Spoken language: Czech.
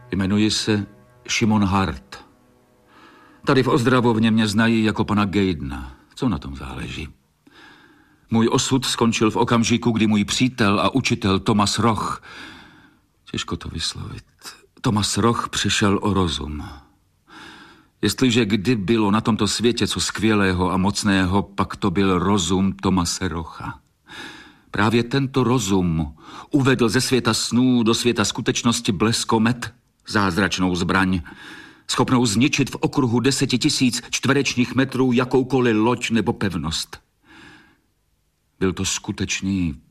Jmenuji se Šimon Hart. Tady v Ozdravovně mě znají jako pana Gaydna. Co na tom záleží? Můj osud skončil v okamžiku, kdy můj přítel a učitel Thomas Roch, těžko to vyslovit, Thomas Roch přišel o rozum. Jestliže kdy bylo na tomto světě co skvělého a mocného, pak to byl rozum Thomase Rocha. Právě tento rozum uvedl ze světa snů do světa skutečnosti bleskomet, zázračnou zbraň, schopnou zničit v okruhu 10 000 čtverečních metrů jakoukoliv loď nebo pevnost. Byl to skutečný